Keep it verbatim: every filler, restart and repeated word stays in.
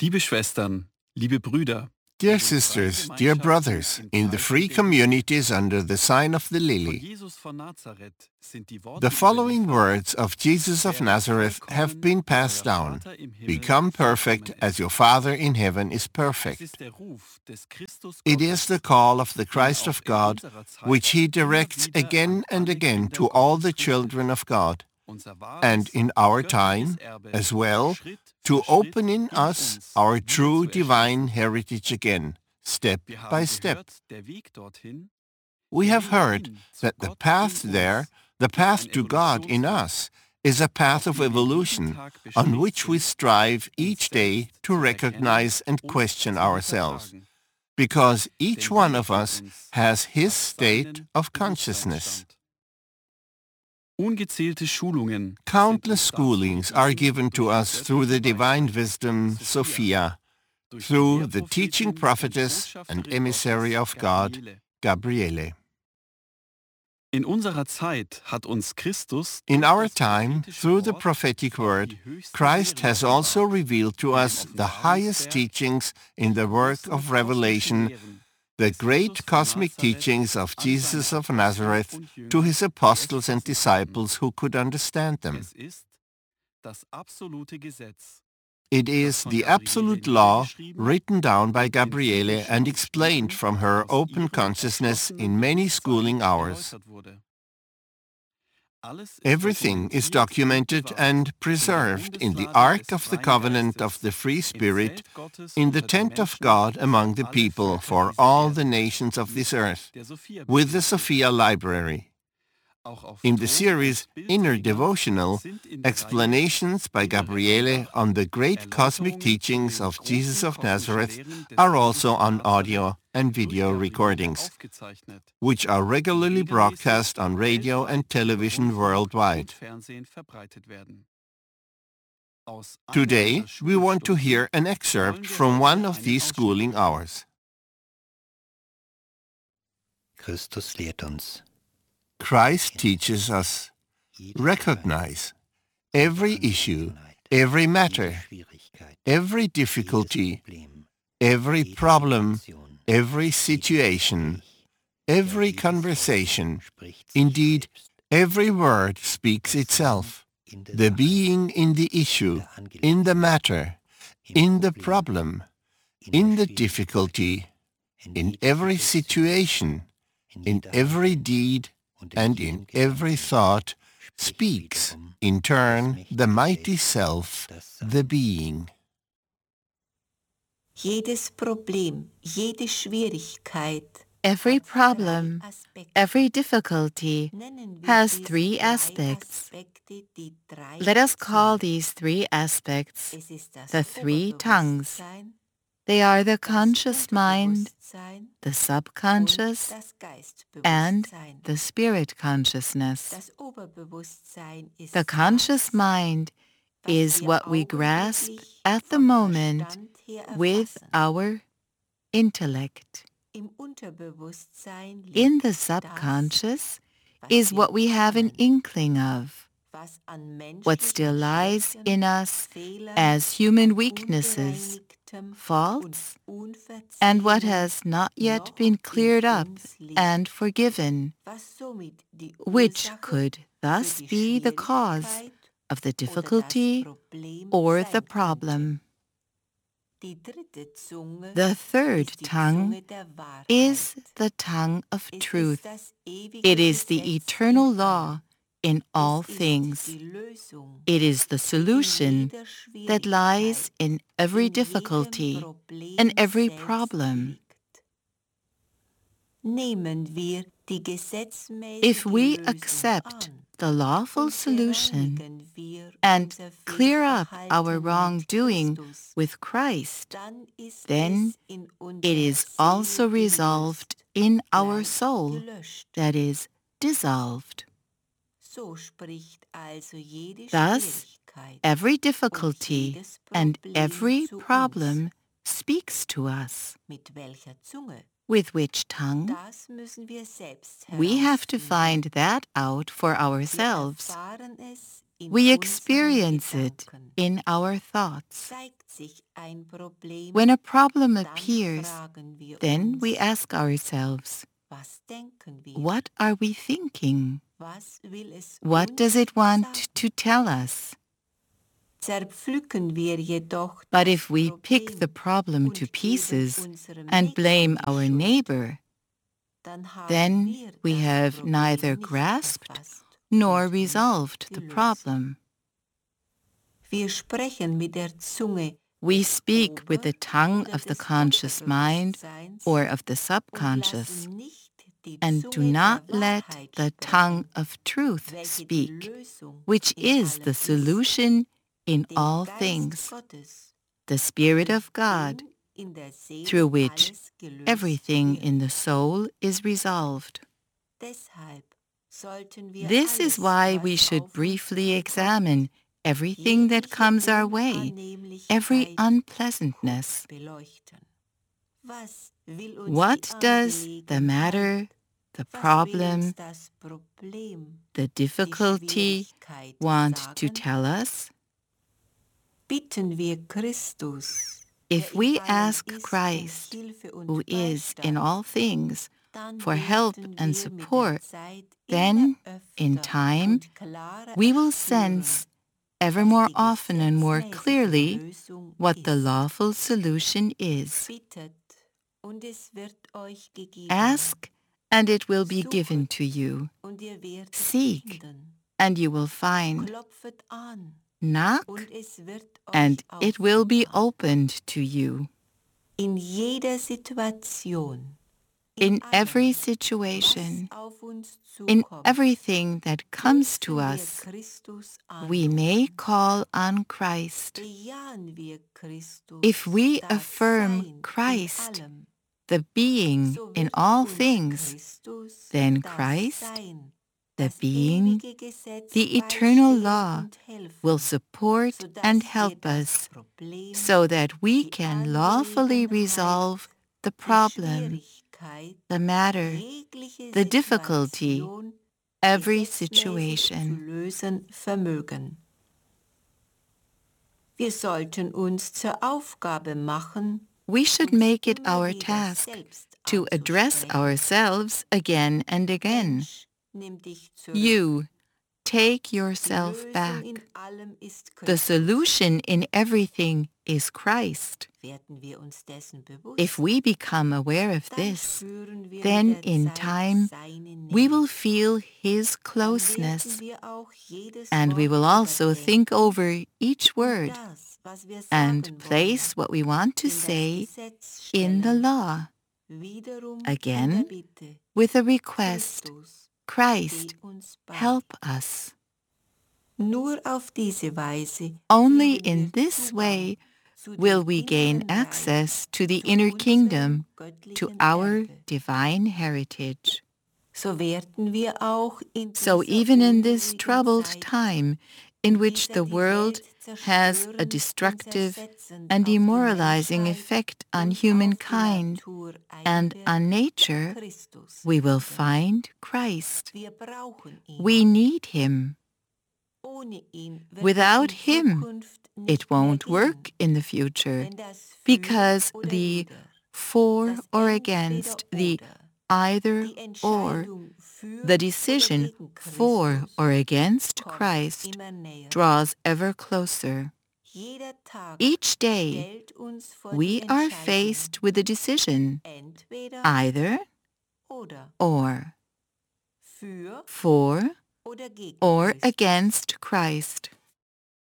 Liebe Schwestern, liebe Brüder, Dear sisters, dear brothers, in the free communities under the sign of the lily, the following words of Jesus of Nazareth have been passed down. Become perfect as your Father in heaven is perfect. It is the call of the Christ of God, which he directs again and again to all the children of God, and in our time as well, to open in us our true divine heritage again, step by step. We have heard that the path there, the path to God in us, is a path of evolution on which we strive each day to recognize and question ourselves, because each one of us has his state of consciousness. Countless schoolings are given to us through the divine wisdom, Sophia, through the teaching prophetess and emissary of God, Gabriele. In unserer Zeit hat uns Christus In our time, through the prophetic word, Christ has also revealed to us the highest teachings in the work of revelation, the great cosmic teachings of Jesus of Nazareth to his apostles and disciples who could understand them. It is the absolute law written down by Gabriele and explained from her open consciousness in many schooling hours. Everything is documented and preserved in the Ark of the Covenant of the Free Spirit, in the tent of God among the people for all the nations of this earth, with the Sophia Library. In the series Inner Devotional, explanations by Gabriele on the great cosmic teachings of Jesus of Nazareth are also on audio and video recordings, which are regularly broadcast on radio and television worldwide. Today, we want to hear an excerpt from one of these schooling hours. Christus lehrt uns. Christ teaches us, recognize every issue, every matter, every difficulty, every problem, every situation, every conversation, indeed, every word speaks itself. The being in the issue, in the matter, in the problem, in the difficulty, in every situation, in every deed, and in every thought speaks, in turn, the mighty Self, the Being. Jedes Problem, jede Schwierigkeit, Every problem, every difficulty has three aspects. Let us call these three aspects the three tongues. They are the conscious mind, the subconscious, and the spirit consciousness. The conscious mind is what we grasp at the moment with our intellect. In the subconscious is what we have an inkling of, what still lies in us as human weaknesses, faults, and what has not yet been cleared up and forgiven, which could thus be the cause of the difficulty or the problem. The third tongue is the tongue of truth. It is the eternal law in all things. It is the solution that lies in every difficulty and every problem. If we accept the lawful solution and clear up our wrongdoing with Christ, then it is also resolved in our soul, that is, dissolved. Thus, every difficulty and every problem speaks to us. With which tongue? Das müssen wir selbst We have to herausfinden. find that out for Wir ourselves. erfahren es in We unseren experience it Gedanken. in our thoughts. Zeigt sich ein Problem, When a problem dann appears, fragen wir then uns, we ask ourselves, was denken wir? what are we thinking? Was will es What uns does it want sagen? to tell us? Zerpflücken wir jedoch But das if we pick the Problem problem und to geben pieces unserem and blame Nächsten die our Schuld, neighbor, dann haben then wir we das have Problem neither nicht grasped erfasst nor und nicht resolved the gelöst. problem. Wir sprechen mit der Zunge We des speak with the Ober- tongue oder of the des conscious mind Unterbewusstseins or of the und subconscious, lassen nicht die and do Zunge not der let Wahrheit the sprechen, tongue of truth welche die speak, Lösung which in is allem the ist. solution in Den all Geist things, Gottes, the Spirit durch of God, den in der Seele through which alles gelöst everything wird. in the soul is resolved. Deshalb sollten wir This is alles, why was we auf should uns briefly zukommt, examine everything that jegliche comes our way, every Unannehmlichkeit unpleasantness. beleuchten. Was will uns What die does the matter, Angelegenheit, the was will problem, uns das Problem, the die difficulty Schwierigkeit want to sagen? tell us? Bitten wir Christus, If der in we allem ask ist, um Christ, Hilfe und who is in Beistand, all things, dann for help werden and wir mit der support, Zeit then, immer in öfter time, und klarer we will erspüren, sense ever was more die often and more gesetzmäßige clearly Lösung what the ist. lawful solution is. Bittet, und es wird euch gegeben. Ask, and it will be given Suchet, to you. und ihr werdet Seek, finden. and you will find. Klopfet an, Knock, und es wird euch and it will be aufgemacht. opened to you. In jeder Situation, In allem, every was situation, auf uns in zukommt, everything that comes to rufen wir us, Christus we anrufen. may call on Christ. Bejahen wir Christus, If we das Affirm Sein Christ, in allem, the being so in wird all uns things, Christus, then das Christ, Sein, the das being, ewige Gesetz the eternal beistehen law, und helfen, will support sodass and wir help das us Problem, so that we die can lawfully Angelegenheit, resolve the die problem, Schwierigkeit, the matter, jegliche the difficulty, Situation every gesetzmäßig zu situation. lösen vermögen. Wir sollten uns zur Aufgabe machen, We should uns make it immer our wieder task selbst to address anzusprechen. ourselves again and again. Mensch, nimm dich zurück. You, take Die yourself Lösung back. in allem ist The Christus. solution in everything is Christ. Werden wir uns dessen bewusst, If we become aware of dann this, spüren wir then mit der in Zeit time seine Nähe. we will feel His Dann closeness, werden wir auch jedes and we Wort will also überdenken think over each und word das, was wir and sagen place what we want to wollen, in das say Gesetz in the stellen. law, Wiederum Again, in der Bitte, with a request, Christus, Christ, steh uns bei. help us. Nur auf diese Weise Only finden wir in this Zugang way zu will dem we gain inneren Reich, access to the zu inner unserem kingdom, to göttlichen our Erbe. divine heritage. So werden wir auch in So dieser even in this unruhigen troubled Zeit, time, in in which dieser the die world Welt has a zerstörend und destructive zersetzend and auf die demoralizing Menschheit effect on und auf die humankind Natur and einwirkt, on nature, Christus we will finden. find Christ. Wir brauchen ihn. We need Him. Ohne ihn wird Without es in him, Zukunft It nicht mehr won't gehen, work in the future denn das Für because oder the Wider, for das or Entweder against, the oder, either die or, Entscheidung für the oder decision gegen for Christus or against kommt Christ immer näher. draws ever closer. Jeder Tag Each day, stellt uns vor we die are Entscheidung, faced with a decision, entweder either oder, or, für for oder gegen or Christus. against Christ.